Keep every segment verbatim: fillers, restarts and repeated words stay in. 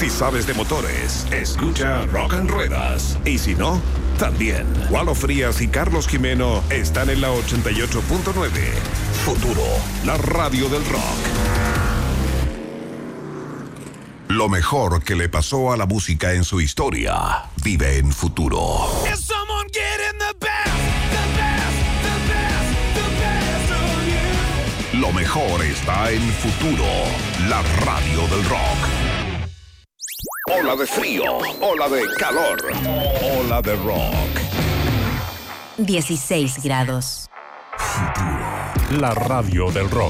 Si sabes de motores, escucha Rock and Ruedas. Y si no, también. Walo Frías y Carlos Jimeno están en la ochenta y ocho punto nueve. Futuro, la radio del rock. Lo mejor que le pasó a la música en su historia vive en Futuro. Lo mejor está en Futuro, la radio del rock. Ola de frío, ola de calor, ola de rock. dieciséis grados. Futuro, la radio del rock.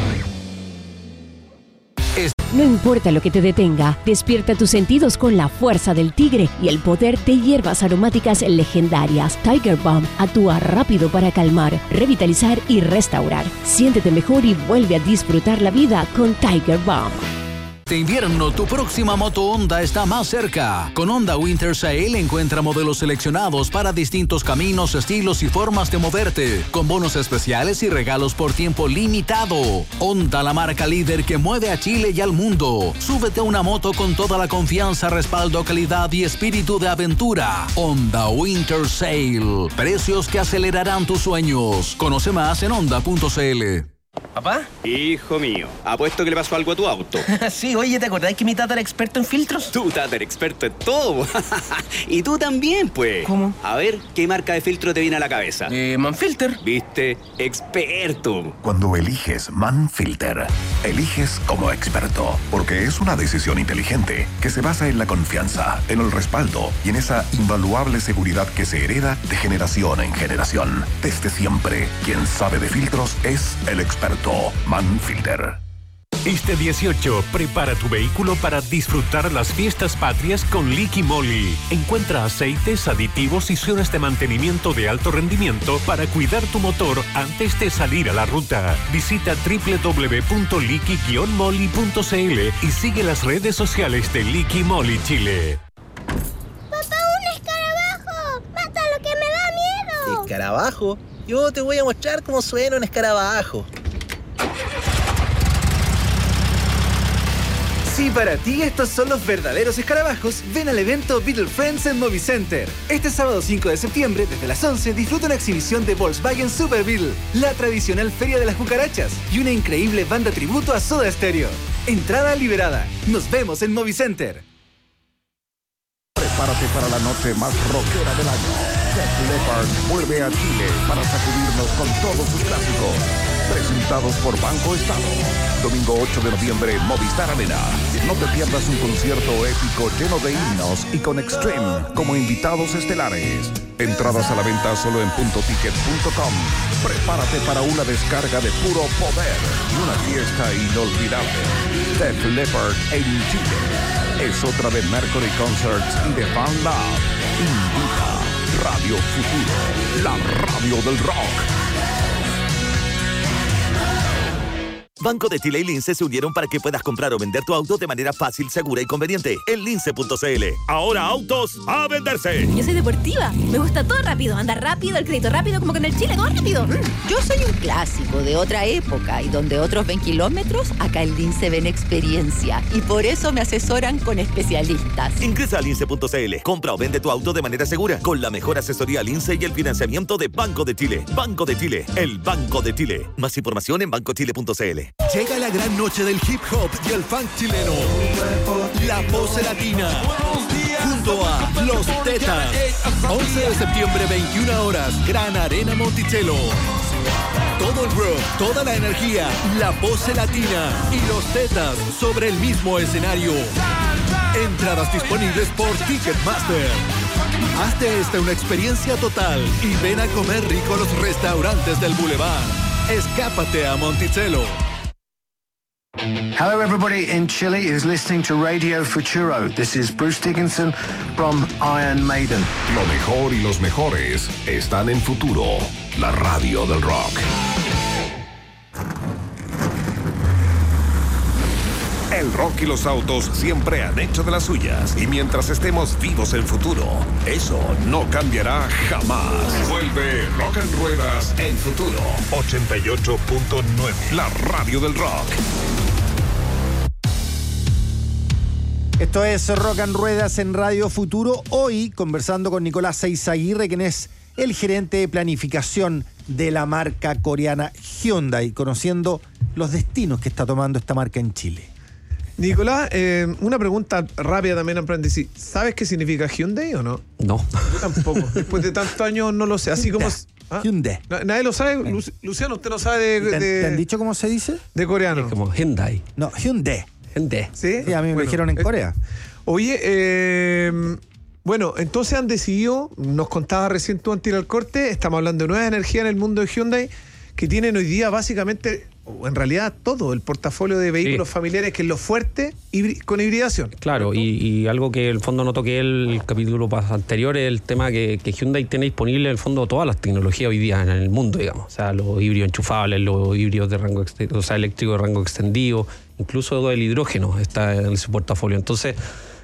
No importa lo que te detenga, despierta tus sentidos con la fuerza del tigre y el poder de hierbas aromáticas legendarias. Tiger Balm actúa rápido para calmar, revitalizar y restaurar. Siéntete mejor y vuelve a disfrutar la vida con Tiger Balm. Este invierno, tu próxima moto Honda está más cerca. Con Honda Winter Sale encuentra modelos seleccionados para distintos caminos, estilos y formas de moverte, con bonos especiales y regalos por tiempo limitado. Honda, la marca líder que mueve a Chile y al mundo. Súbete a una moto con toda la confianza, respaldo, calidad y espíritu de aventura. Honda Winter Sale. Precios que acelerarán tus sueños. Conoce más en honda punto c l. ¿Papá? Hijo mío, apuesto que le pasó algo a tu auto. Sí, oye, ¿te acordás que mi tata era experto en filtros? Tu tata era experto en todo. Y tú también, pues. ¿Cómo? A ver, ¿qué marca de filtro te viene a la cabeza? Eh, Manfilter. ¿Viste? Experto. Cuando eliges Manfilter, eliges como experto, porque es una decisión inteligente que se basa en la confianza, en el respaldo y en esa invaluable seguridad que se hereda de generación en generación. Desde siempre, quien sabe de filtros es el experto Manfilter. Este dieciocho, prepara tu vehículo para disfrutar las fiestas patrias con Liqui Moly. Encuentra aceites, aditivos y zonas de mantenimiento de alto rendimiento para cuidar tu motor antes de salir a la ruta. Visita doble u doble u doble u punto liqui guion moly punto c l y sigue las redes sociales de Liqui Moly Chile. ¡Papá, un escarabajo! ¡Mátalo, que me da miedo! ¿Escarabajo? Yo te voy a mostrar cómo suena un escarabajo. Si para ti estos son los verdaderos escarabajos, ven al evento Beetle Friends en Movicenter. Este sábado cinco de septiembre, desde las once, disfruta una exhibición de Volkswagen Super Beetle, la tradicional feria de las cucarachas y una increíble banda tributo a Soda Stereo. Entrada liberada. Nos vemos en Movicenter. Prepárate para la noche más rockera del año. Def Leppard vuelve a Chile para sacudirnos con todos sus clásicos. Presentados por Banco Estado. Domingo ocho de noviembre, Movistar Arena. No te pierdas un concierto épico lleno de himnos y con Extreme como invitados estelares. Entradas a la venta solo en punto ticket punto com. Prepárate para una descarga de puro poder y una fiesta inolvidable. Def Leppard en Chile. Es otra de Mercury Concerts y de Fan Lab. Invita Radio Futuro, la radio del rock. Banco de Chile y Lince se unieron para que puedas comprar o vender tu auto de manera fácil, segura y conveniente en lince punto c l. Ahora autos a venderse. Yo soy deportiva, me gusta todo rápido, andar rápido, el crédito rápido, como que en el Chile todo rápido. Yo soy un clásico de otra época y donde otros ven kilómetros, acá en Lince ven experiencia y por eso me asesoran con especialistas. Ingresa a lince punto c l, compra o vende tu auto de manera segura con la mejor asesoría Lince y el financiamiento de Banco de Chile. Banco de Chile, el Banco de Chile. Más información en banco chile punto c l. Llega la gran noche del hip hop y el funk chileno. La Pose Latina. Junto a Los Tetas. once de septiembre, veintiuna horas. Gran Arena Monticello. Todo el rock, toda la energía. La Pose Latina y Los Tetas sobre el mismo escenario. Entradas disponibles por Ticketmaster. Hazte esta una experiencia total y ven a comer rico a los restaurantes del Boulevard. Escápate a Monticello. Hello, everybody in Chile is listening to Radio Futuro. This is Bruce Dickinson from Iron Maiden. Lo mejor y los mejores están en Futuro, la radio del rock. El rock y los autos siempre han hecho de las suyas. Y mientras estemos vivos en Futuro, eso no cambiará jamás. Vuelve Rock and Ruedas en Futuro. ochenta y ocho punto nueve. La radio del rock. Esto es Rock and Ruedas en Radio Futuro. Hoy conversando con Nicolás Eizaguirre, quien es el gerente de planificación de la marca coreana Hyundai, conociendo los destinos que está tomando esta marca en Chile. Nicolás, eh, una pregunta rápida también, aprendiz. ¿Sabes qué significa Hyundai o no? No. Yo tampoco. Después de tantos años no lo sé. Así como... ¿Ah? Hyundai. Nadie lo sabe. Lu- Luciano, ¿usted no sabe de, de, ¿Te, ¿Te han dicho cómo se dice? De coreano. Es como Hyundai. No, Hyundai. Hyundai. ¿Sí? Sí, a mí me Bueno, lo dijeron en eh, Corea. Oye, eh, bueno, entonces han decidido, nos contaba recién tú antes del corte, estamos hablando de nuevas energías en el mundo de Hyundai, que tienen hoy día básicamente, o en realidad todo el portafolio de vehículos sí. familiares, que es lo fuerte, hibri- con hibridación. Claro, y, y algo que en el fondo no toqué el, el capítulo anterior es el tema que, que Hyundai tiene disponible en el fondo todas las tecnologías hoy día en el mundo, digamos. O sea, los híbridos enchufables, los híbridos de rango extendido, o sea, eléctricos de rango extendido, incluso el hidrógeno está en su portafolio. Entonces,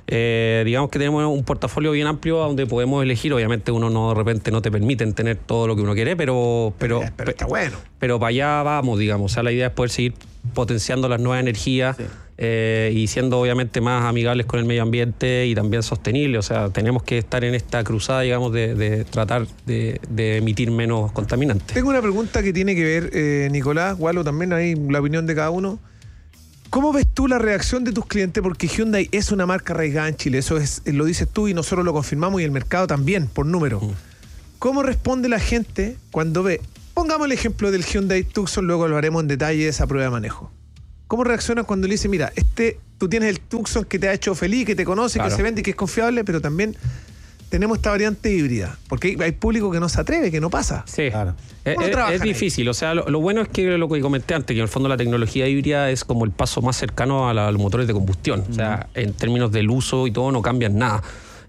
eh, digamos que tenemos un portafolio bien amplio donde podemos elegir. Obviamente uno no de repente no te permiten tener todo lo que uno quiere, pero pero, pero, pero está bueno. Pero para allá vamos, digamos. O sea, la idea es poder seguir potenciando las nuevas energías sí. eh, y siendo obviamente más amigables con el medio ambiente y también sostenibles. O sea, tenemos que estar en esta cruzada, digamos, de, de tratar de, de emitir menos contaminantes. Tengo una pregunta que tiene que ver, eh, Nicolás, Walo, también ahí la opinión de cada uno. ¿Cómo ves tú la reacción de tus clientes? Porque Hyundai es una marca arraigada en Chile, eso es, lo dices tú y nosotros lo confirmamos y el mercado también, por número. Mm. ¿Cómo responde la gente cuando ve, pongamos el ejemplo del Hyundai Tucson, luego lo haremos en detalle de esa prueba de manejo? ¿Cómo reaccionas cuando le dice, mira, este, tú tienes el Tucson que te ha hecho feliz, que te conoce, claro. que se vende y que es confiable, pero también tenemos esta variante híbrida? Porque hay, hay público que no se atreve, que no pasa. Sí, claro. Es, es difícil, ahí? o sea, lo, lo bueno es que lo que comenté antes, que en el fondo la tecnología híbrida es como el paso más cercano a, la, a los motores de combustión. Uh-huh. O sea, en términos del uso y todo no cambian nada.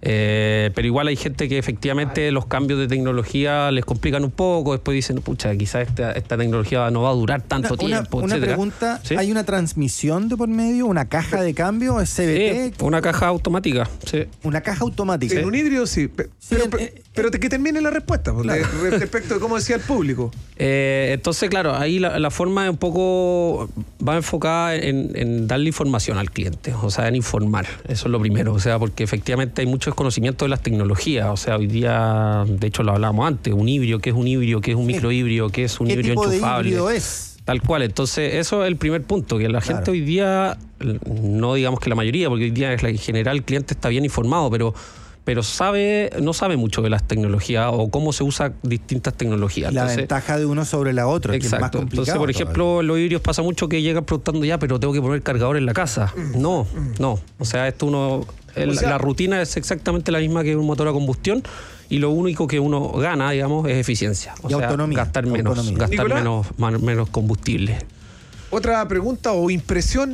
Eh, pero igual hay gente que efectivamente los cambios de tecnología les complican un poco, después dicen, pucha, quizás esta, esta tecnología no va a durar tanto una, tiempo, Una, una pregunta, ¿sí? ¿Hay una transmisión de por medio? ¿Una caja de cambio? ¿Es C V T? Sí, una caja automática, sí. Una caja automática. En un híbrido sí, pero, sí, pero, pero, eh, pero que termine la respuesta, claro. respecto de cómo decía el público. Eh, entonces, claro, ahí la, la forma es un poco, va enfocada en, en darle información al cliente, o sea, en informar, eso es lo primero, o sea, porque efectivamente hay mucho desconocimiento de las tecnologías. O sea, hoy día, de hecho lo hablábamos antes, un híbrido, ¿qué es un híbrido? ¿Qué es un sí. microhíbrido? ¿Qué es un ¿Qué híbrido tipo enchufable? De híbrido es? Tal cual. Entonces, eso es el primer punto, que la claro. gente hoy día, no digamos que la mayoría, porque hoy día en general el cliente está bien informado, pero pero sabe no sabe mucho de las tecnologías o cómo se usan distintas tecnologías. La Entonces, ventaja de uno sobre la otra, exacto. que es más complicado. Entonces, por ejemplo, todavía. Los híbridos pasa mucho que llegan preguntando ya, pero tengo que poner cargador en la casa. Mm. No, no. O sea, esto uno... El, o sea, la rutina es exactamente la misma que un motor a combustión y lo único que uno gana, digamos, es eficiencia. O y sea, autonomía, gastar menos, autonomía. gastar Nicolás, menos, man, menos combustible. Otra pregunta o impresión.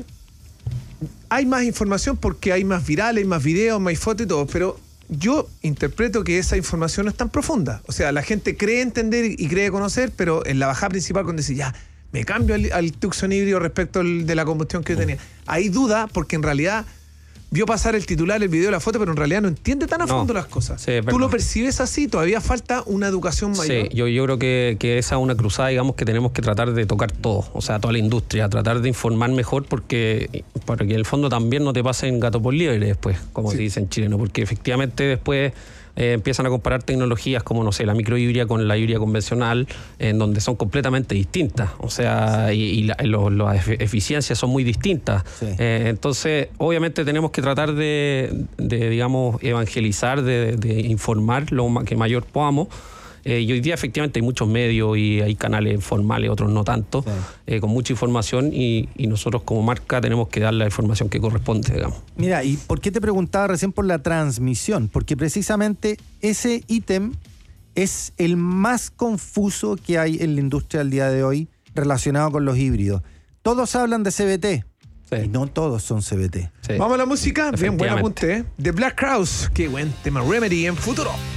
Hay más información porque hay más virales, hay más videos, más fotos y todo, pero yo interpreto que esa información no es tan profunda. O sea, la gente cree entender y cree conocer, pero en la bajada principal cuando dice, ya, me cambio al, al Tucson híbrido respecto al, de la combustión que yo tenía. Hay duda porque en realidad vio pasar el titular, el video, la foto, pero en realidad no entiende tan a fondo no, las cosas. Sí, ¿tú lo percibes así? ¿Todavía falta una educación mayor? Sí, yo, yo creo que, que esa es una cruzada, digamos, que tenemos que tratar de tocar todo, o sea, toda la industria, tratar de informar mejor porque, porque en el fondo también no te pasen gato por liebre después, como sí. se dice en chileno, porque efectivamente después eh, empiezan a comparar tecnologías como, no sé, la microhíbrida con la híbrida convencional, en donde son completamente distintas, o sea, sí. y, y la, lo, las eficiencias son muy distintas. Sí. Eh, entonces, obviamente tenemos que tratar de, de digamos, evangelizar, de, de informar lo que mayor podamos. Eh, y hoy día efectivamente hay muchos medios y hay canales formales, otros no tanto, sí. eh, con mucha información y, y nosotros como marca tenemos que dar la información que corresponde, digamos. Mira, ¿y por qué te preguntaba recién por la transmisión? Porque precisamente ese ítem es el más confuso que hay en la industria al día de hoy relacionado con los híbridos. Todos hablan de C V T. Sí. Y no todos son C V T. Sí. Vamos a la música. Bien, buen apunte, ¿eh? The Black Crowes. Qué buen tema. Remedy en Futuro.